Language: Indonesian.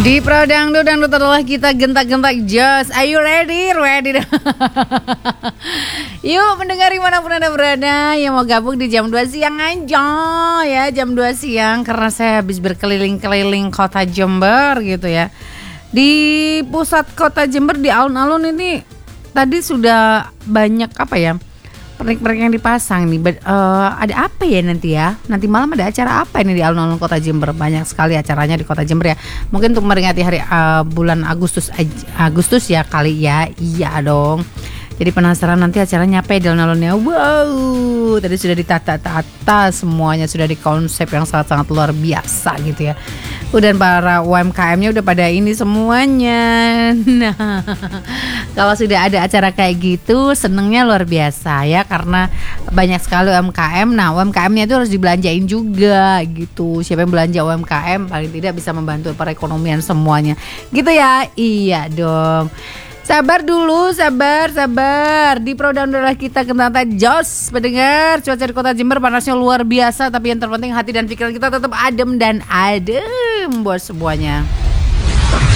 Di Pro Dangdut adalah kita gentak-gentak jos. Are you ready? Ready. Yuk mendengar dimanapun Anda berada yang mau gabung di jam 2 siang aja ya. Jam 2 siang karena saya habis berkeliling-keliling kota Jember gitu ya. Di pusat kota Jember di alun-alun ini tadi sudah banyak apa ya, pernik-pernik yang dipasang nih. Ada apa ya nanti ya? Nanti malam ada acara apa ini di alun-alun kota Jember? Banyak sekali acaranya di kota Jember ya. Mungkin untuk memperingati hari bulan Agustus ya kali ya. Iya dong. Jadi penasaran nanti acaranya apa ya di alun-alunnya. Wow, tadi sudah ditata-tata semuanya, sudah di konsep yang sangat-sangat luar biasa gitu ya. Dan para UMKM-nya udah pada ini semuanya. Nah, kalau sudah ada acara kayak gitu senengnya luar biasa ya, karena banyak sekali UMKM. Nah, UMKM-nya itu harus dibelanjain juga gitu. Siapa yang belanja UMKM paling tidak bisa membantu perekonomian semuanya gitu ya. Iya dong. Sabar dulu, sabar. Di Pro Dangdut kita kenapa jos pendengar. Cuaca di kota Jember panasnya luar biasa, tapi yang terpenting hati dan pikiran kita tetap adem buat semuanya.